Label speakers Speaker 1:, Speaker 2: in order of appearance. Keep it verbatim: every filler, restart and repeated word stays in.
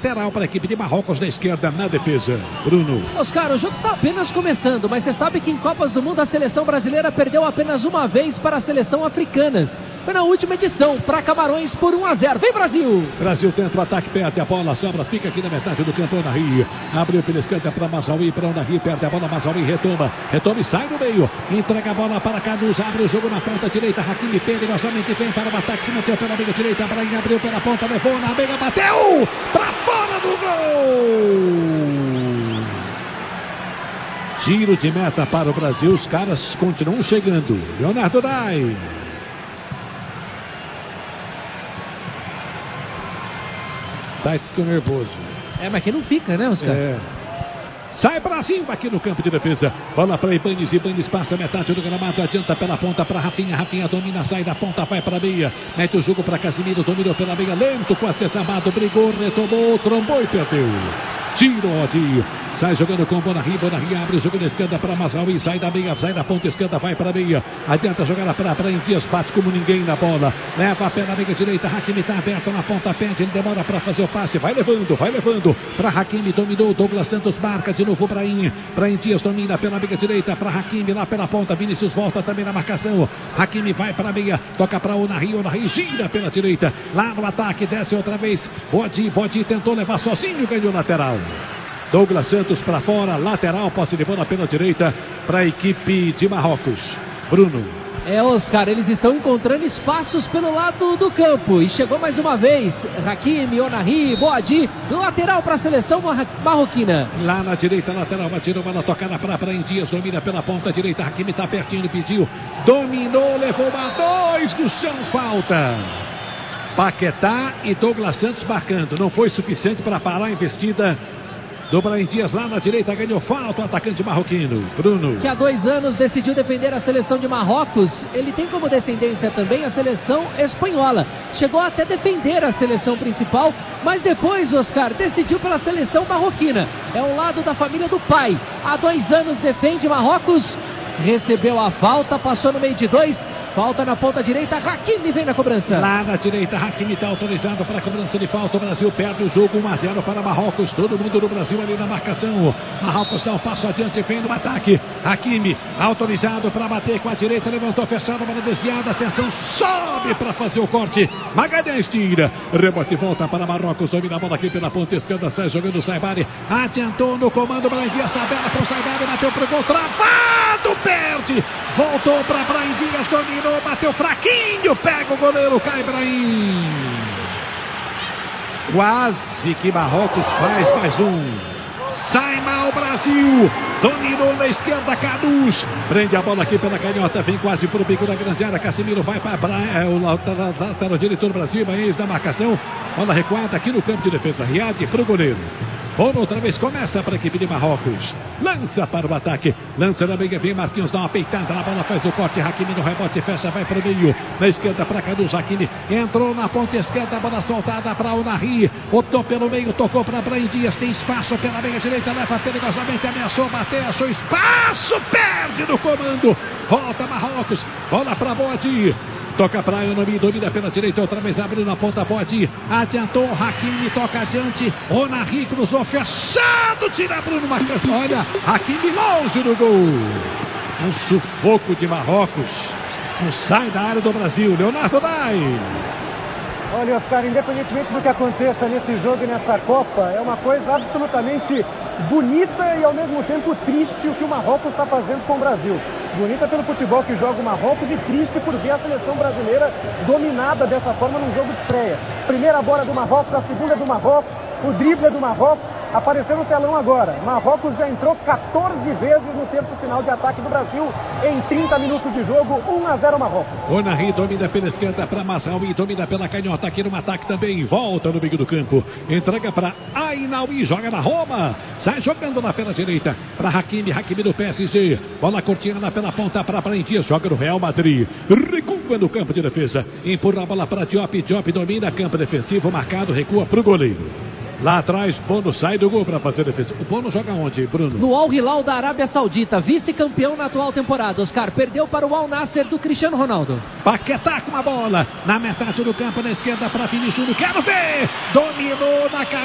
Speaker 1: lateral para a equipe de Marrocos na esquerda, na defesa. Bruno.
Speaker 2: Oscar, o jogo está apenas começando, mas você sabe que em Copas do Mundo a seleção brasileira perdeu apenas uma vez para a seleção africanas. Foi na última edição, para Camarões por um a zero. Vem, Brasil!
Speaker 1: Brasil tenta o ataque, perde a bola, sobra, fica aqui na metade do campo, Onahi. Abriu pela esquerda para Mazraoui, para Onahi, perde a bola, Mazraoui retoma, retoma e sai no meio. Entrega a bola para Canoes, abre o jogo na ponta direita, Hakimi perigosamente vem para o ataque, se meteu pela meia direita, Brahim abriu pela ponta, levou na meia, bateu para fora do gol! Tiro de meta para o Brasil, os caras continuam chegando. Leonardo Dai. Dai ficou nervoso.
Speaker 2: É, mas que não fica, né, Oscar?
Speaker 1: É. Sai Brasil aqui no campo de defesa. Bola para Ibanes. Ibanes passa metade do gramado. Adianta pela ponta para Rafinha. Rafinha domina, sai da ponta, vai para a meia. Mete o jogo para Casemiro. Dominou pela meia. Lento, quase chamado. Brigou, retomou, trombou e perdeu. Tiro, Odi. Sai jogando com Bonarri. Bonarri abre o jogo na esquerda para Mazraoui. Sai da meia, sai da ponta esquerda, vai para a meia. Adianta jogar para Brahim Dias. Bate como ninguém na bola. Leva a pé na meia direita. Hakimi está aberto na ponta. Pede, ele demora para fazer o passe. Vai levando, vai levando. Para Hakimi, dominou. Douglas Santos marca de novo. Brahim. Brahim Dias domina pela meia direita. Para Hakimi lá pela ponta. Vinícius volta também na marcação. Hakimi vai para a meia. Toca para Onahi. Onahi gira pela direita. Lá no ataque, desce outra vez. Bodi, Bodi tentou levar sozinho, ganhou lateral. Douglas Santos para fora, lateral, posse de bola pela direita para a equipe de Marrocos. Bruno.
Speaker 2: É, Oscar, eles estão encontrando espaços pelo lado do campo. E chegou mais uma vez Hakimi, Onahi, Boadi, do lateral para a seleção marroquina.
Speaker 1: Lá na direita, lateral, bateu uma tocada para Brahim Dias, domina pela ponta direita. Hakimi está pertinho, pediu, dominou, levou uma, dois no chão, falta. Paquetá e Douglas Santos marcando. Não foi suficiente para parar a investida do Brahim Dias lá na direita, ganhou falta o atacante marroquino. Bruno.
Speaker 2: Que há dois anos decidiu defender a seleção de Marrocos. Ele tem como descendência também a seleção espanhola. Chegou até a defender a seleção principal, mas depois, Oscar, decidiu pela seleção marroquina. É o lado da família do pai. Há dois anos defende Marrocos, recebeu a falta, passou no meio de dois. Falta na ponta direita, Hakimi vem na cobrança.
Speaker 1: Lá na direita, Hakimi está autorizado para a cobrança de falta. O Brasil perde o jogo, um a zero para Marrocos. Todo mundo do Brasil ali na marcação. Marrocos dá um passo adiante, vem no ataque. Hakimi autorizado para bater com a direita, levantou, fechado, bola desviada. Atenção, sobe para fazer o corte. Magalhães tira, rebote, volta para Marrocos. Domina a bola aqui pela ponta esquerda, sai jogando o Saibari. Adiantou no comando, Brahim Dias, tabela para o Saibari, bateu para o gol, travado, perde. Voltou para Brahim Dias, domina. Bateu fraquinho, pega o goleiro, cai Brahim. Quase que Marrocos faz mais um. Sai mal o Brasil. Dominou na esquerda, Canoes. Prende a bola aqui pela canhota, vem quase para o bico da grande área. Casemiro vai para é, o lateral diretor do Brasil, Baez na marcação. Bola recuada aqui no campo de defesa. Riad para o goleiro. Bola outra vez, começa para a equipe de Marrocos. Lança para o ataque. Lança na meia, vem Marquinhos, dá uma peitada na bola, faz o corte. Hakimi no rebote, fecha, vai para o meio. Na esquerda para Canoes, Hakimi entrou na ponta esquerda, bola soltada para Onahi. Optou pelo meio, tocou para Brahim Dias. Tem espaço pela meia direita, leva perigosamente, ameaçou bater, achou espaço, perde no comando. Volta Marrocos, bola para Boadi. Toca para Onahi, domina pela direita, outra vez abriu na ponta, Boadi. Adiantou, Hakimi toca adiante. Onahi cruzou, fechado, tira Bruno Marcos. Olha, Hakimi longe do gol. Um sufoco de Marrocos. Não sai da área do Brasil. Leonardo Dai.
Speaker 3: Olha, Oscar, independentemente do que aconteça nesse jogo e nessa Copa, é uma coisa absolutamente bonita e ao mesmo tempo triste o que o Marrocos está fazendo com o Brasil. Bonita pelo futebol que joga o Marrocos e triste por ver a seleção brasileira dominada dessa forma num jogo de estreia. Primeira bola do Marrocos, a segunda do Marrocos, o drible do Marrocos. Apareceu no telão agora. Marrocos já entrou quatorze vezes no tempo final de ataque do Brasil em trinta minutos de jogo, um a zero Marrocos.
Speaker 1: Onahi domina pela esquerda para Mazraoui, domina pela canhota aqui no ataque também, volta no meio do campo, entrega para Ainaoui, joga na Roma, sai jogando lá pela direita para Hakimi, Hakimi do P S G, bola curtinha lá pela ponta para Brahim Dias, joga no Real Madrid, recua no campo de defesa, empurra a bola para Diop, Diop domina campo defensivo, marcado, recua para o goleiro. Lá atrás, Bono sai do gol para fazer defesa. O Bono joga onde, Bruno?
Speaker 2: No Al Hilal da Arábia Saudita, vice-campeão na atual temporada. Oscar perdeu para o Al Nassr do Cristiano Ronaldo.
Speaker 1: Paquetá com a bola na metade do campo, na esquerda para Vinícius. Quero ver! Dominou na cara.